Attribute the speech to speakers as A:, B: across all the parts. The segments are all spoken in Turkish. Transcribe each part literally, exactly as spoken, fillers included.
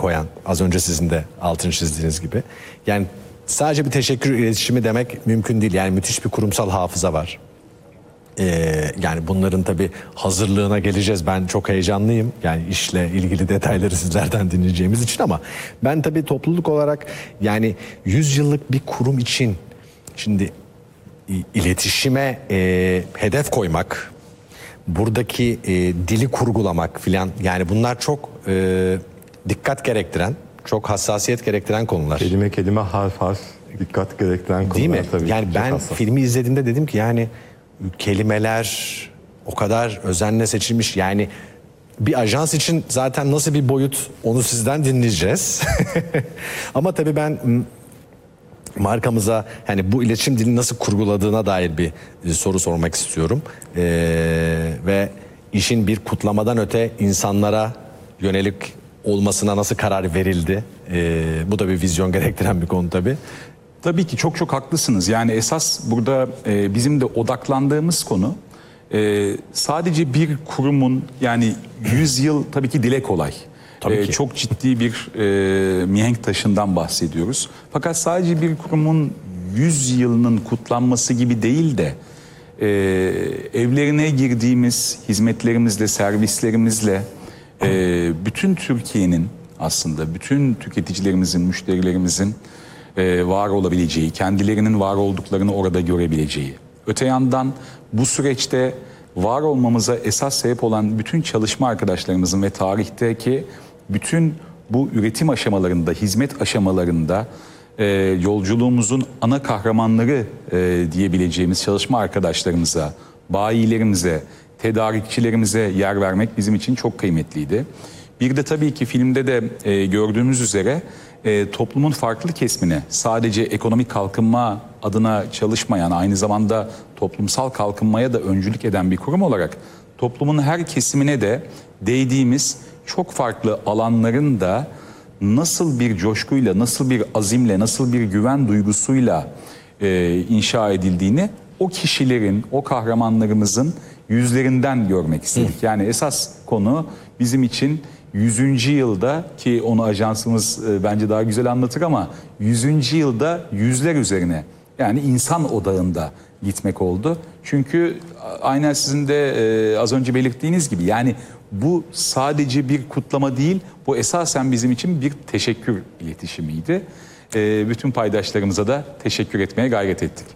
A: koyan, az önce sizin de altını çizdiğiniz gibi. Yani sadece bir teşekkür iletişimi demek mümkün değil. Yani müthiş bir kurumsal hafıza var. Ee, yani bunların tabii hazırlığına geleceğiz. Ben çok heyecanlıyım. Yani işle ilgili detayları sizlerden dinleyeceğimiz için, ama ben tabii topluluk olarak yani yüz yıllık bir kurum için şimdi iletişime e, hedef koymak, buradaki e, dili kurgulamak filan, yani bunlar çok e, dikkat gerektiren, çok hassasiyet gerektiren konular.
B: Kelime kelime, harf harf dikkat gerektiren konular.
A: Değil mi?
B: Tabii
A: yani ben
B: hassas.
A: filmi izlediğimde dedim ki yani kelimeler o kadar özenle seçilmiş. Yani bir ajans için zaten nasıl bir boyut, onu sizden dinleyeceğiz. Ama tabii ben markamıza hani bu iletişim dilini nasıl kurguladığına dair bir soru sormak istiyorum. Ee, ve işin bir kutlamadan öte insanlara yönelik olmasına nasıl karar verildi? Ee, bu da bir vizyon gerektiren bir konu tabii.
C: Tabii ki çok çok haklısınız. Yani esas burada e, bizim de odaklandığımız konu e, sadece bir kurumun, yani yüz yıl tabii ki dile kolay. E, çok ciddi bir e, mihenk taşından bahsediyoruz. Fakat sadece bir kurumun yüz yılının kutlanması gibi değil de e, evlerine girdiğimiz hizmetlerimizle, servislerimizle e, bütün Türkiye'nin, aslında bütün tüketicilerimizin, müşterilerimizin e, var olabileceği, kendilerinin var olduklarını orada görebileceği. Öte yandan bu süreçte var olmamıza esas sebep olan bütün çalışma arkadaşlarımızın ve tarihteki bütün bu üretim aşamalarında, hizmet aşamalarında e, yolculuğumuzun ana kahramanları e, diyebileceğimiz çalışma arkadaşlarımıza, bayilerimize, tedarikçilerimize yer vermek bizim için çok kıymetliydi. Bir de tabii ki filmde de e, gördüğümüz üzere e, toplumun farklı kesimine, sadece ekonomik kalkınma adına çalışmayan, aynı zamanda toplumsal kalkınmaya da öncülük eden bir kurum olarak toplumun her kesimine de değdiğimiz çok farklı alanların da nasıl bir coşkuyla, nasıl bir azimle, nasıl bir güven duygusuyla e, inşa edildiğini o kişilerin, o kahramanlarımızın yüzlerinden görmek istedik. Yani esas konu bizim için yüzüncü yılda, ki onu ajansımız e, bence daha güzel anlatır, ama yüzüncü yılda yüzler üzerine, yani insan odağında gitmek oldu. Çünkü aynen sizin de e, az önce belirttiğiniz gibi, yani bu sadece bir kutlama değil, bu esasen bizim için bir teşekkür iletişimiydi. E, bütün paydaşlarımıza da teşekkür etmeye gayret ettik.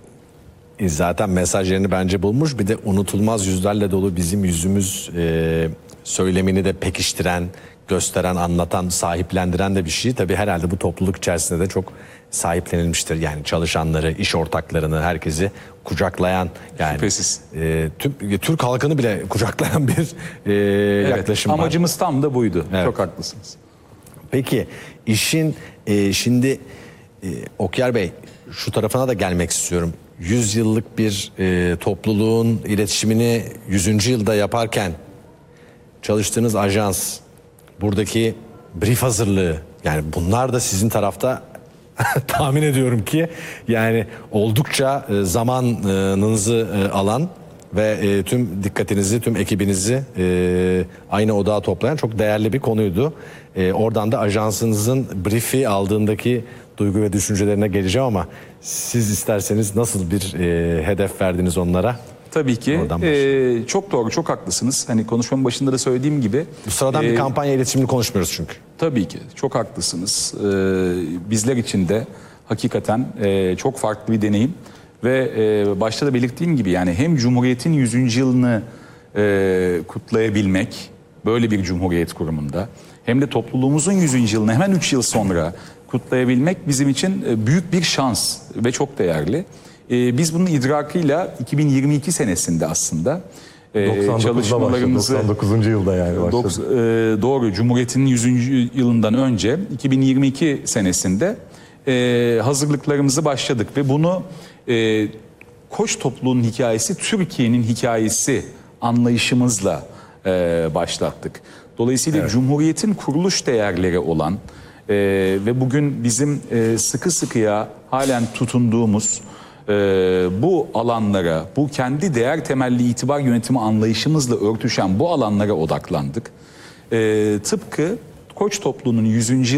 A: Zaten mesajlarını bence bulmuş. Bir de unutulmaz yüzlerle dolu bizim yüzümüz e, söylemini de pekiştiren, gösteren, anlatan, sahiplendiren de bir şey. Tabii herhalde bu topluluk içerisinde de çok sahiplenilmiştir. Yani çalışanları, iş ortaklarını, herkesi kucaklayan, yani
C: şüphesiz.
A: E, tüm, Türk halkını bile kucaklayan bir e,
C: evet,
A: yaklaşım var.
C: Amacımız tam da buydu.
A: Evet.
C: Çok haklısınız.
A: Peki işin e, şimdi e, Okyar Bey, şu tarafına da gelmek istiyorum. yüz yıllık bir e, topluluğun iletişimini yüzüncü yılda yaparken çalıştığınız ajans, buradaki brief hazırlığı, yani bunlar da sizin tarafta tahmin ediyorum ki yani oldukça e, zamanınızı e, alan ve e, tüm dikkatinizi, tüm ekibinizi e, aynı odağa toplayan çok değerli bir konuydu. E, oradan da ajansınızın brief'i aldığındaki duygu ve düşüncelerine geleceğim, ama siz isterseniz nasıl bir e, hedef verdiniz onlara?
C: Tabii ki. E, çok doğru, çok haklısınız. Hani konuşmanın başında da söylediğim gibi.
A: Bu sıradan e, bir kampanya iletişimini konuşmuyoruz çünkü.
C: Tabii ki. Çok haklısınız. E, bizler için de hakikaten e, çok farklı bir deneyim. Ve e, başta da belirttiğim gibi, yani hem Cumhuriyet'in yüzüncü yılını e, kutlayabilmek, böyle bir Cumhuriyet kurumunda, hem de topluluğumuzun yüzüncü yılını hemen üç yıl sonra kutlayabilmek bizim için büyük bir şans ve çok değerli. Ee, biz bunun idrakıyla iki bin yirmi iki senesinde aslında e, çalışmalarımızı...
B: doksan dokuzuncu yılda yani başladı.
C: Dok, e, doğru, Cumhuriyet'in yüzüncü yılından önce iki bin yirmi iki senesinde e, hazırlıklarımızı başladık ve bunu e, Koç topluluğunun hikayesi, Türkiye'nin hikayesi anlayışımızla e, başlattık. Dolayısıyla evet, Cumhuriyet'in kuruluş değerleri olan e, ve bugün bizim e, sıkı sıkıya halen tutunduğumuz e, bu alanlara, bu kendi değer temelli itibar yönetimi anlayışımızla örtüşen bu alanlara odaklandık. E, tıpkı Koç topluluğunun yüzüncü